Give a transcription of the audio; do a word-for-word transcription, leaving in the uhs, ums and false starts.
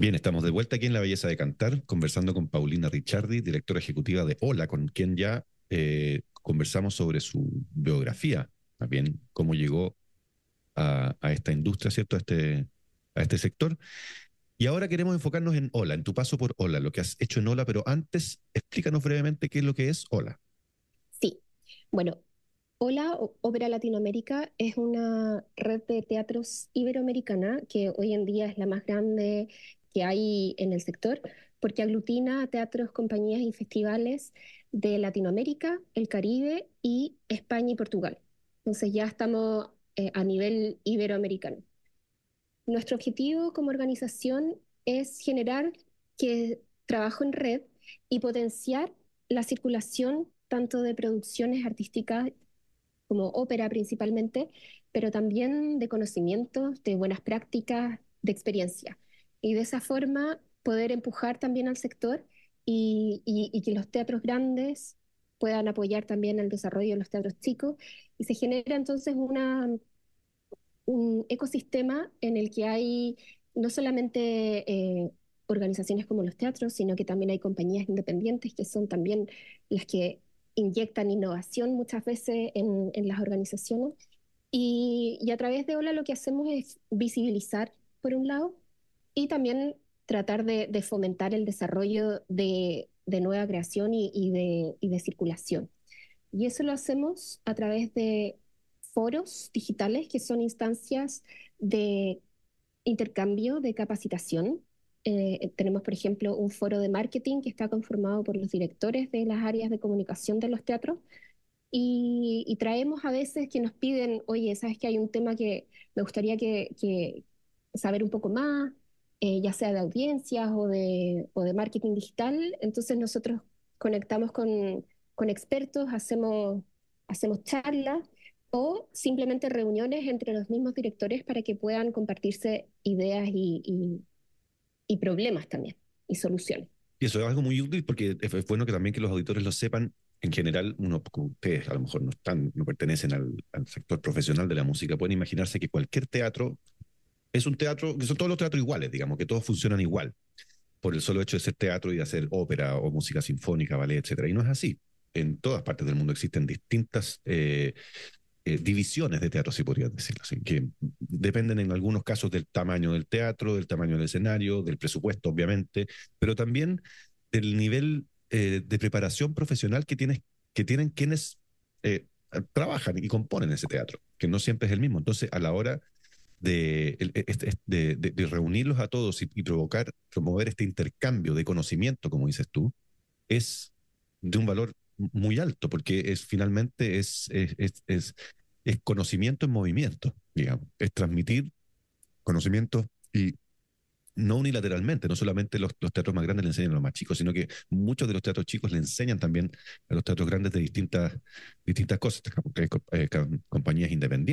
Bien, estamos de vuelta aquí en La Belleza de Cantar, conversando con Paulina Ricciardi, directora ejecutiva de Hola, con quien ya eh, conversamos sobre su biografía, también cómo llegó a, a esta industria, ¿cierto? A este, a este sector. Y ahora queremos enfocarnos en Hola, en tu paso por Hola, lo que has hecho en Hola, pero antes explícanos brevemente qué es lo que es Hola. Sí, bueno, Hola Ó- Ópera Latinoamérica es una red de teatros iberoamericana que hoy en día es la más grande que hay en el sector, porque aglutina a teatros, compañías y festivales de Latinoamérica, el Caribe y España y Portugal. Entonces ya estamos eh, a nivel iberoamericano. Nuestro objetivo como organización es generar que trabajo en red y potenciar la circulación tanto de producciones artísticas como ópera principalmente, pero también de conocimientos, de buenas prácticas, de experiencia. Y de esa forma poder empujar también al sector y, y, y que los teatros grandes puedan apoyar también el desarrollo de los teatros chicos y se genera entonces una, un ecosistema en el que hay no solamente eh, organizaciones como los teatros, sino que también hay compañías independientes que son también las que inyectan innovación muchas veces en, en las organizaciones. Y, y a través de Hola lo que hacemos es visibilizar, por un lado, y también tratar de, de fomentar el desarrollo de, de nueva creación y, y, de, y de circulación. Y eso lo hacemos a través de foros digitales, que son instancias de intercambio, de capacitación. Eh, tenemos, por ejemplo, un foro de marketing que está conformado por los directores de las áreas de comunicación de los teatros y, y traemos a veces que nos piden, oye, ¿sabes que hay un tema que me gustaría que, que saber un poco más, eh, ya sea de audiencias o de, o de marketing digital? Entonces nosotros conectamos con, con expertos, hacemos, hacemos charlas o simplemente reuniones entre los mismos directores para que puedan compartirse ideas y, y, y problemas también y soluciones. Y eso es algo muy útil porque es es bueno que también que los auditores lo sepan. En general, uno, como ustedes a lo mejor no están, no pertenecen al, al sector profesional de la música, pueden imaginarse que cualquier teatro es un teatro, que son todos los teatros iguales, digamos, que todos funcionan igual, por el solo hecho de ser teatro y de hacer ópera o música sinfónica, ballet, etcétera. Y no es así. En todas partes del mundo existen distintas eh, eh, divisiones de teatro, si podría decirlo así, que dependen en algunos casos del tamaño del teatro, del tamaño del escenario, del presupuesto, obviamente, pero también del nivel eh, de preparación profesional que, tienes, que tienen quienes eh, trabajan y componen ese teatro, que no siempre es el mismo. Entonces, a la hora de, de, de, de reunirlos a todos y, y, provocar, promover este intercambio de conocimiento, como dices tú, es de un valor muy alto, porque es finalmente es, es, es, es, es conocimiento en movimiento, digamos, es transmitir conocimiento y no unilateralmente, no solamente los, los, teatros más grandes le enseñan a los más chicos, sino que muchos de los teatros chicos le enseñan también a los teatros grandes de distintas, distintas cosas, eh, compañías independientes.